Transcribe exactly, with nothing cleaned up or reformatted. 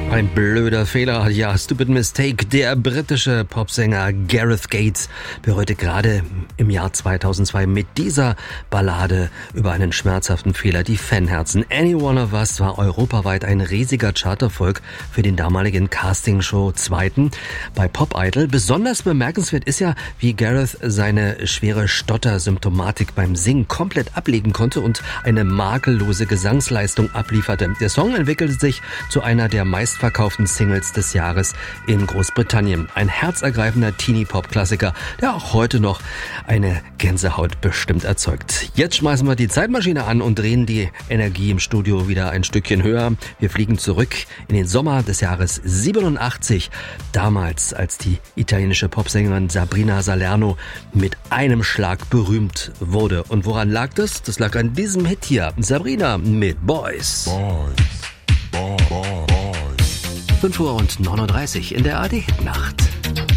Ein blöder Fehler, ja, stupid mistake. Der britische Popsänger Gareth Gates bereute gerade im Jahr zweitausendzwei mit dieser Ballade über einen schmerzhaften Fehler die Fanherzen. Any One of Us war europaweit ein riesiger Charterfolg für den damaligen Castingshow-Zweiten bei Pop Idol. Besonders bemerkenswert ist ja, wie Gareth seine schwere Stottersymptomatik beim Singen komplett ablegen konnte und eine makellose Gesangsleistung ablieferte. Der Song entwickelte sich zu einer der meistverkauften Singles des Jahres in Großbritannien. Ein herzergreifender Teenie-Pop-Klassiker, der auch heute noch eine Gänsehaut bestimmt erzeugt. Jetzt schmeißen wir die Zeitmaschine an und drehen die Energie im Studio wieder ein Stückchen höher. Wir fliegen zurück in den Sommer des Jahres siebenundachtzig. Damals, als die italienische Popsängerin Sabrina Salerno mit einem Schlag berühmt wurde. Und woran lag das? Das lag an diesem Hit hier. Sabrina mit Boys. Boys. Boys. Boys. fünf Uhr neununddreißig in der A R D-Hitnacht.